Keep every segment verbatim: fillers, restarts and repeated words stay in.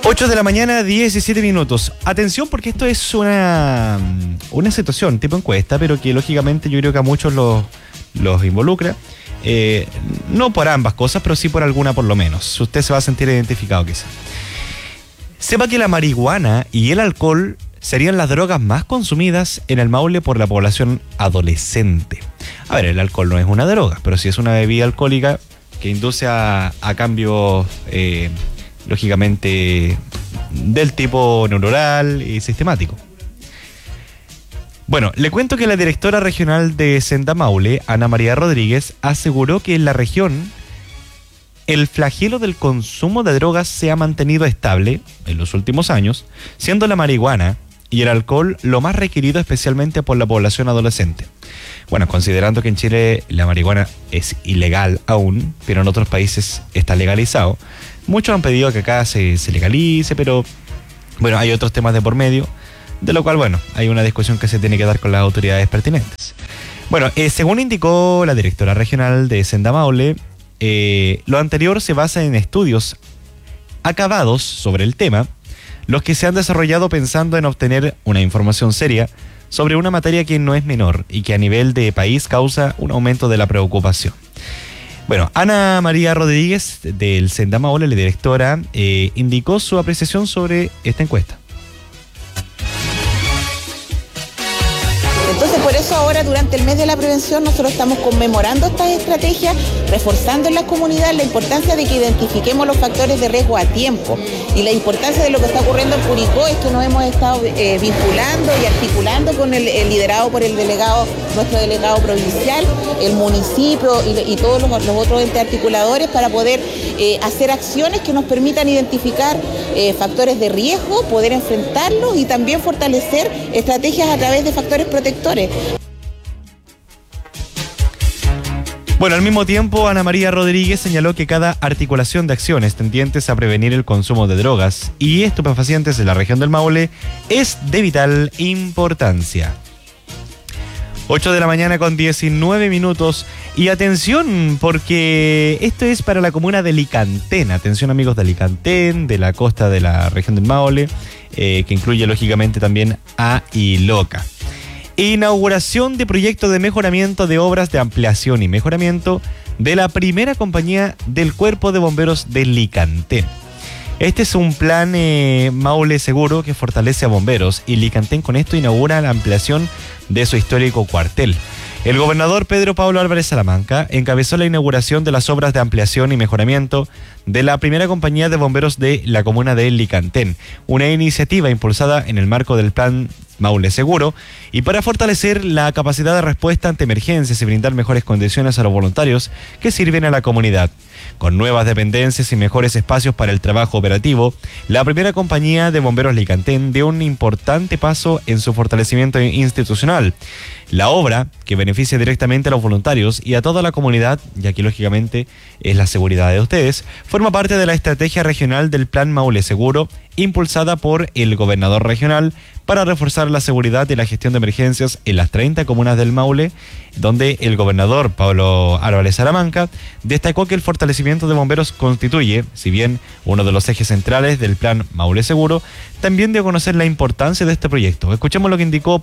ocho de la mañana, diecisiete minutos. Atención, porque esto es una, una situación tipo encuesta, pero que lógicamente yo creo que a muchos los, los involucra. Eh, no por ambas cosas, pero sí por alguna por lo menos. Usted se va a sentir identificado quizá. Sepa que la marihuana y el alcohol serían las drogas más consumidas en el Maule por la población adolescente. A ver, el alcohol no es una droga, pero sí es una bebida alcohólica que induce a, a cambios, eh, lógicamente, del tipo neuronal y sistemático. Bueno, le cuento que la directora regional de Senda Maule, Ana María Rodríguez, aseguró que en la región el flagelo del consumo de drogas se ha mantenido estable en los últimos años, siendo la marihuana y el alcohol lo más requerido especialmente por la población adolescente. Bueno, considerando que en Chile la marihuana es ilegal aún, pero en otros países está legalizado, muchos han pedido que acá se, se legalice, pero bueno, hay otros temas de por medio, de lo cual, bueno, hay una discusión que se tiene que dar con las autoridades pertinentes. Bueno, eh, según indicó la directora regional de Senda Maule, eh, lo anterior se basa en estudios acabados sobre el tema, los que se han desarrollado pensando en obtener una información seria sobre una materia que no es menor y que a nivel de país causa un aumento de la preocupación. Bueno, Ana María Rodríguez del Senda Maule, la directora, eh, indicó su apreciación sobre esta encuesta. Entonces, por eso ahora, durante el mes de la prevención, nosotros estamos conmemorando estas estrategias, reforzando en la comunidad la importancia de que identifiquemos los factores de riesgo a tiempo. Y la importancia de lo que está ocurriendo en Curicó es que nos hemos estado eh, vinculando y articulando con el, el liderado por el delegado, nuestro delegado provincial, el municipio y, y todos los, los otros entes articuladores para poder eh, hacer acciones que nos permitan identificar eh, factores de riesgo, poder enfrentarlos y también fortalecer estrategias a través de factores protectores. Bueno, al mismo tiempo, Ana María Rodríguez señaló que cada articulación de acciones tendientes a prevenir el consumo de drogas y estupefacientes en la región del Maule es de vital importancia. ocho de la mañana con diecinueve minutos. Y atención, porque esto es para la comuna de Licantén. Atención, amigos de Licantén, de la costa de la región del Maule, eh, que incluye lógicamente también a Iloca. Inauguración de proyecto de mejoramiento de obras de ampliación y mejoramiento de la primera compañía del Cuerpo de Bomberos de Licantén. Este es un plan eh, Maule Seguro que fortalece a bomberos y Licantén con esto inaugura la ampliación de su histórico cuartel. El gobernador Pedro Pablo Álvarez Salamanca encabezó la inauguración de las obras de ampliación y mejoramiento de la primera compañía de bomberos de la comuna de Licantén, una iniciativa impulsada en el marco del plan Maule Seguro y para fortalecer la capacidad de respuesta ante emergencias y brindar mejores condiciones a los voluntarios que sirven a la comunidad. Con nuevas dependencias y mejores espacios para el trabajo operativo, la primera compañía de bomberos Licantén dio un importante paso en su fortalecimiento institucional. La obra, que beneficia directamente a los voluntarios y a toda la comunidad, ya que lógicamente es la seguridad de ustedes, forma parte de la estrategia regional del Plan Maule Seguro, impulsada por el gobernador regional para reforzar la seguridad y la gestión de emergencias en las treinta comunas del Maule, donde el gobernador Pablo Álvarez Salamanca destacó que el fortalecimiento de bomberos constituye, si bien uno de los ejes centrales del Plan Maule Seguro, también dio a conocer la importancia de este proyecto. Escuchemos lo que indicó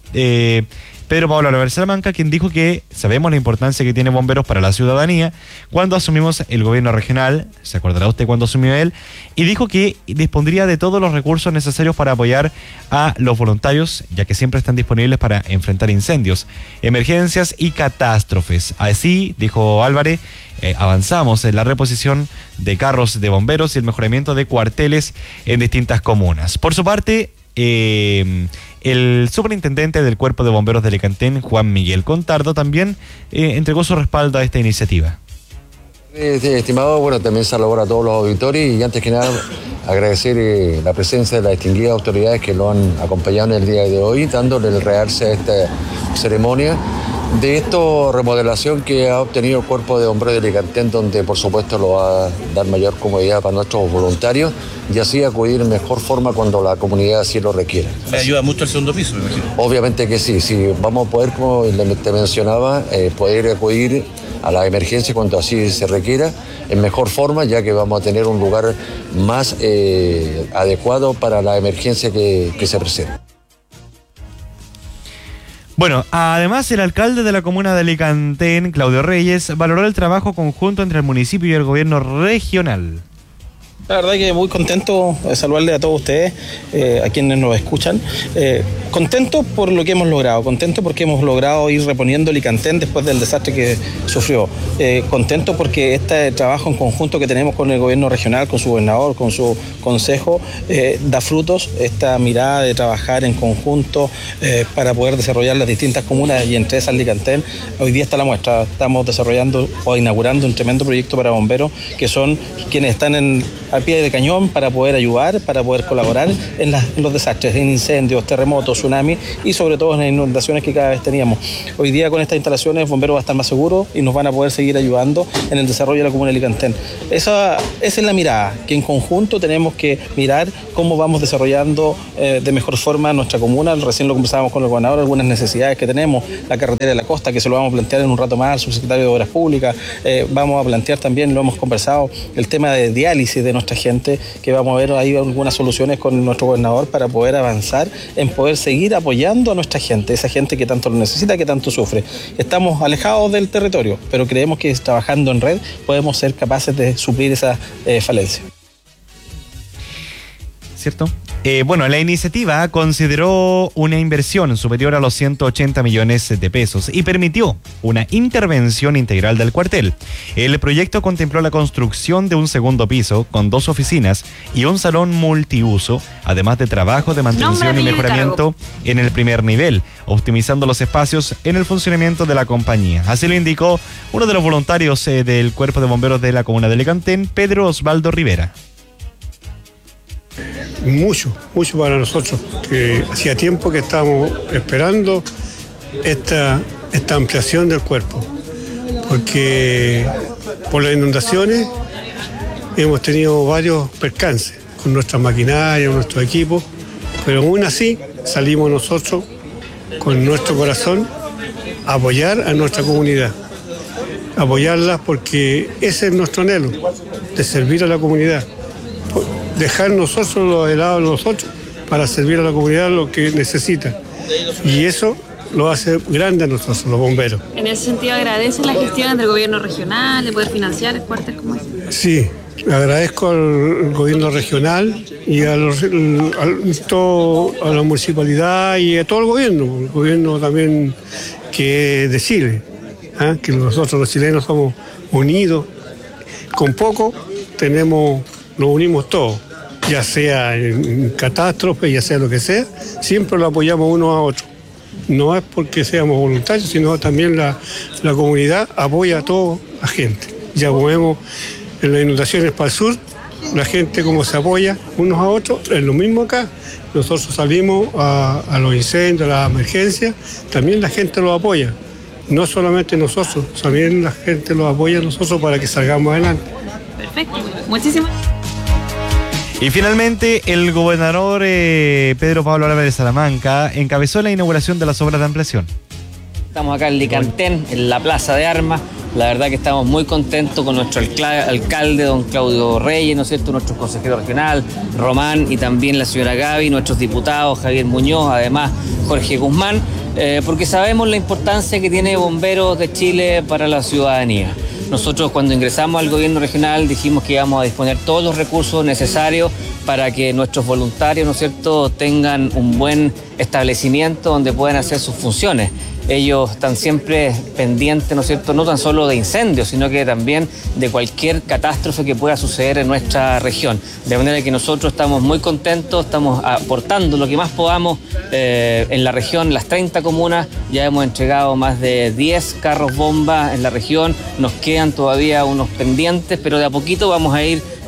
eh, Pedro Pablo Álvarez Salamanca, quien dijo que sabemos la importancia que tiene bomberos para la ciudadanía cuando asumimos el gobierno regional, se acordará usted cuando asumió él, y dijo que dispondría de todos los recursos necesarios para apoyar a los voluntarios, ya que siempre están disponibles para enfrentar incendios, emergencias y catástrofes. Así, dijo Álvarez, eh, avanzamos en la reposición de carros de bomberos y el mejoramiento de cuarteles en distintas comunas. Por su parte, Eh, el superintendente del Cuerpo de Bomberos de Licantén, Juan Miguel Contardo, también eh, entregó su respaldo a esta iniciativa. Este, estimado, bueno, también saludo a todos los auditores y antes que nada agradecer eh, la presencia de las distinguidas autoridades que lo han acompañado en el día de hoy, dándole el realce a esta ceremonia de esta remodelación que ha obtenido el Cuerpo de Bomberos de Licantén, donde por supuesto lo va a dar mayor comodidad para nuestros voluntarios y así acudir en mejor forma cuando la comunidad así lo requiera. ¿Le ayuda mucho el segundo piso, me imagino? Obviamente que sí, sí, vamos a poder, como te mencionaba, eh, poder acudir a la emergencia cuando así se requiera en mejor forma, ya que vamos a tener un lugar más eh, adecuado para la emergencia que, que se presenta. Bueno, además el alcalde de la comuna de Alicantén, Claudio Reyes, valoró el trabajo conjunto entre el municipio y el gobierno regional. La verdad que muy contento de saludarle a todos ustedes, eh, a quienes nos escuchan. Eh, contento por lo que hemos logrado, contento porque hemos logrado ir reponiendo Alicantén después del desastre que sufrió. Eh, contento porque este trabajo en conjunto que tenemos con el gobierno regional, con su gobernador, con su consejo, eh, da frutos. Esta mirada de trabajar en conjunto eh, para poder desarrollar las distintas comunas y entre esas Alicantén, hoy día está la muestra. Estamos desarrollando o inaugurando un tremendo proyecto para bomberos que son quienes están en al pie de cañón para poder ayudar, para poder colaborar en, las, en los desastres, en incendios, terremotos, tsunamis y sobre todo en las inundaciones que cada vez teníamos. Hoy día con estas instalaciones Bomberos va a estar más seguro y nos van a poder seguir ayudando en el desarrollo de la comuna de Alicantén. Esa, esa es la mirada, que en conjunto tenemos que mirar cómo vamos desarrollando eh, de mejor forma nuestra comuna. Recién lo conversábamos con el gobernador, algunas necesidades que tenemos, la carretera de la costa, que se lo vamos a plantear en un rato más al subsecretario de Obras Públicas. Eh, vamos a plantear también, lo hemos conversado, el tema de diálisis de nuestra gente, que vamos a ver ahí algunas soluciones con nuestro gobernador para poder avanzar en poder seguir apoyando a nuestra gente, esa gente que tanto lo necesita, que tanto sufre. Estamos alejados del territorio, pero creemos que trabajando en red podemos ser capaces de suplir esa eh, falencia. ¿Cierto? Eh, bueno, la iniciativa consideró una inversión superior a los ciento ochenta millones de pesos y permitió una intervención integral del cuartel. El proyecto contempló la construcción de un segundo piso con dos oficinas y un salón multiuso, además de trabajo de mantención y mejoramiento en el primer nivel, optimizando los espacios en el funcionamiento de la compañía. Así lo indicó uno de los voluntarios eh, del Cuerpo de Bomberos de la comuna de Alicantén, Pedro Osvaldo Rivera. Mucho, mucho para nosotros, que hacía tiempo que estábamos esperando esta, esta ampliación del cuerpo, porque por las inundaciones hemos tenido varios percances con nuestras maquinarias, nuestros equipos, pero aún así salimos nosotros con nuestro corazón a apoyar a nuestra comunidad, apoyarla porque ese es nuestro anhelo, de servir a la comunidad. Dejar nosotros los helados nosotros para servir a la comunidad lo que necesita. Y eso lo hace grande a nosotros, los bomberos. En ese sentido, ¿agradece las gestiones del gobierno regional de poder financiar cuartos como este? Sí, agradezco al gobierno regional y a, los, a, todo, a la municipalidad y a todo el gobierno, el gobierno también que es de Chile, ¿eh? Que nosotros los chilenos somos unidos, con poco tenemos... Nos unimos todos, ya sea en catástrofe, ya sea lo que sea, siempre lo apoyamos uno a otro. No es porque seamos voluntarios, sino también la, la comunidad apoya a toda la gente. Ya como vemos en las inundaciones para el sur, la gente como se apoya unos a otros, es lo mismo acá. Nosotros salimos a, a los incendios, a las emergencias, también la gente lo apoya. No solamente nosotros, también la gente lo apoya a nosotros para que salgamos adelante. Perfecto, muchísimas gracias. Y finalmente, el gobernador eh, Pedro Pablo Álvarez de Salamanca encabezó la inauguración de las obras de ampliación. Estamos acá en Alicantén, en la Plaza de Armas. La verdad que estamos muy contentos con nuestro alcalde, don Claudio Reyes, ¿no es cierto?, nuestro consejero regional, Román, y también la señora Gaby, nuestros diputados, Javier Muñoz, además Jorge Guzmán, eh, porque sabemos la importancia que tiene Bomberos de Chile para la ciudadanía. Nosotros cuando ingresamos al gobierno regional dijimos que íbamos a disponer todos los recursos necesarios para que nuestros voluntarios, ¿no es cierto?, tengan un buen establecimiento donde puedan hacer sus funciones. Ellos están siempre pendientes, ¿no es cierto?, no tan solo de incendios, sino que también de cualquier catástrofe que pueda suceder en nuestra región. De manera que nosotros estamos muy contentos, estamos aportando lo que más podamos eh, en la región, las treinta comunas. Ya hemos entregado más de diez carros bomba en la región, nos quedan todavía unos pendientes, pero de a poquito vamos a ir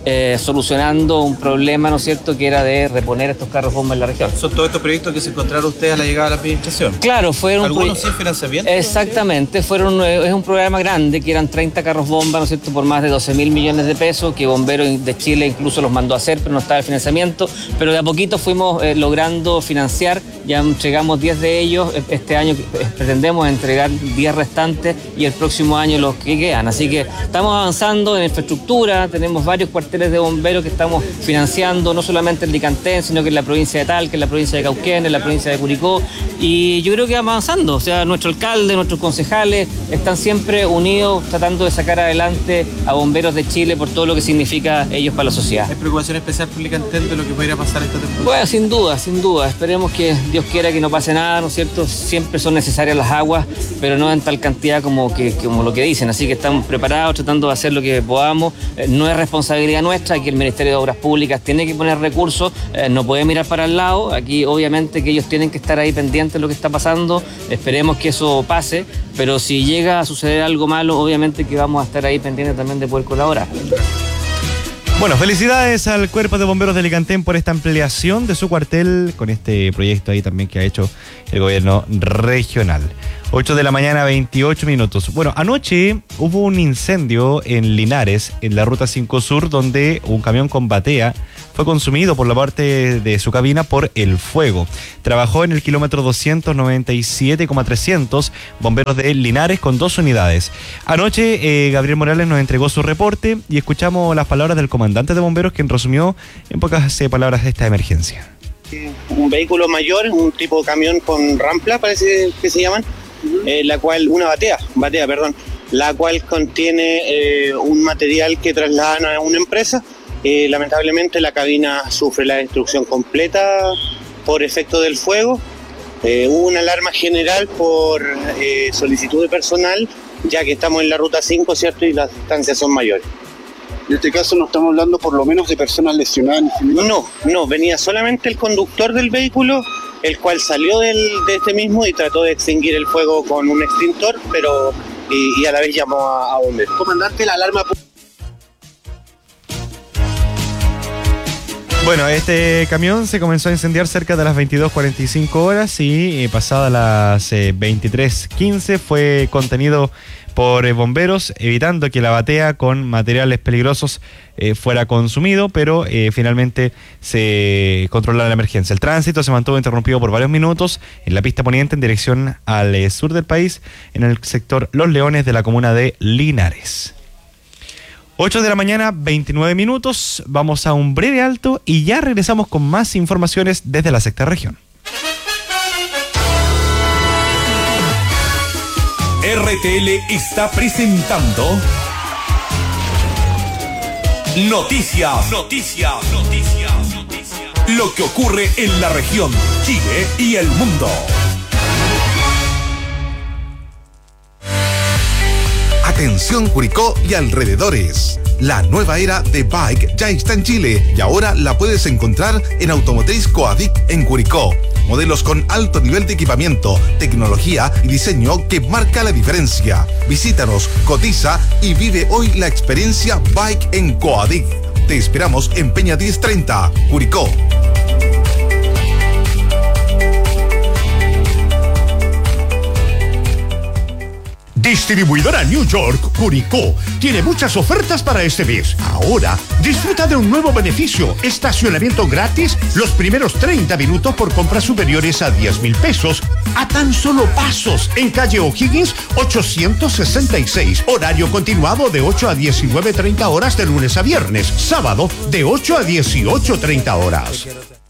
eh, solucionando un problema, ¿no es cierto?, que era de reponer estos carros bomba en la región. ¿Son todos estos proyectos que se encontraron ustedes a la llegada de la administración? Claro, fueron... ¿Algunos sin financiamiento? Exactamente, fueron, es un programa grande, que eran treinta carros bomba, ¿no es cierto?, por más de doce mil millones de pesos, que Bomberos de Chile incluso los mandó a hacer, pero no estaba el financiamiento, pero de a poquito fuimos eh, logrando financiar, ya entregamos diez de ellos, este año pretendemos entregar diez restantes y el próximo año los que quedan, así que estamos avanzando en infraestructura, tenemos varios cuarteles de bomberos que estamos financiando, no solamente en Licantén, sino que en la provincia de Talca, en la provincia de Cauquén, en la provincia de Curicó, y yo creo que vamos avanzando, o sea, nuestro alcalde, nuestros concejales están siempre unidos tratando de sacar adelante a Bomberos de Chile por todo lo que significa ellos para la sociedad. ¿Hay preocupación especial por Licantén de lo que podría pasar esta temporada? Bueno, sin duda, sin duda, esperemos que Dios quiera que no pase nada, ¿no es cierto? Siempre son necesarias las aguas, pero no en tal cantidad como, que, como lo que dicen, así que estamos preparados, tratando de hacer lo que podamos, eh, no es responsabilidad nuestra, aquí el Ministerio de Obras Públicas tiene que poner recursos, eh, no puede mirar para el lado, aquí obviamente que ellos tienen que estar ahí pendientes de lo que está pasando, esperemos que eso pase, pero si llega a suceder algo malo, obviamente que vamos a estar ahí pendientes también de poder colaborar. Bueno, felicidades al Cuerpo de Bomberos de Licantén por esta ampliación de su cuartel con este proyecto ahí también que ha hecho el gobierno regional. ocho de la mañana, veintiocho minutos. Bueno, anoche hubo un incendio en Linares, en la ruta cinco Sur, donde un camión con batea fue consumido por la parte de su cabina por el fuego. Trabajó en el kilómetro doscientos noventa y siete coma trescientos bomberos de Linares con dos unidades. Anoche eh, Gabriel Morales nos entregó su reporte y escuchamos las palabras del comandante de bomberos, quien resumió en pocas eh, palabras esta emergencia. Un vehículo mayor, un tipo de camión con rampla, parece que se llaman, uh-huh. eh, la cual, una batea, batea, perdón, la cual contiene eh, un material que trasladan a una empresa. Eh, lamentablemente la cabina sufre la destrucción completa por efecto del fuego. Eh, hubo una alarma general por eh, solicitud de personal, ya que estamos en la ruta cinco, ¿cierto? Y las distancias son mayores. En este caso no estamos hablando por lo menos de personas lesionadas. No, no, venía solamente el conductor del vehículo, el cual salió del, de este mismo y trató de extinguir el fuego con un extintor, pero y, y a la vez llamó a, a bomberos. Comandante, la alarma... Bueno, este camión se comenzó a incendiar cerca de las veintidós cuarenta y cinco horas y eh, pasadas las eh, veintitrés quince fue contenido por eh, bomberos, evitando que la batea con materiales peligrosos eh, fuera consumido, pero eh, finalmente se controló la emergencia. El tránsito se mantuvo interrumpido por varios minutos en la pista poniente en dirección al eh, sur del país, en el sector Los Leones de la comuna de Linares. ocho de la mañana, veintinueve minutos, vamos a un breve alto y ya regresamos con más informaciones desde la sexta región. R T L está presentando Noticias, Noticias, Noticias, Noticias. Lo que ocurre en la región, Chile y el mundo. Atención Curicó y alrededores. La nueva era de Bike ya está en Chile y ahora la puedes encontrar en Automotriz Coadic en Curicó. Modelos con alto nivel de equipamiento, tecnología y diseño que marca la diferencia. Visítanos, cotiza y vive hoy la experiencia Bike en Coadic. Te esperamos en Peña diez treinta, Curicó. Distribuidora New York, Curicó, tiene muchas ofertas para este mes. Ahora, disfruta de un nuevo beneficio, estacionamiento gratis los primeros treinta minutos por compras superiores a diez mil pesos, a tan solo pasos, en calle O'Higgins ochocientos sesenta y seis, horario continuado de ocho a diecinueve treinta horas de lunes a viernes, sábado de ocho a dieciocho treinta horas.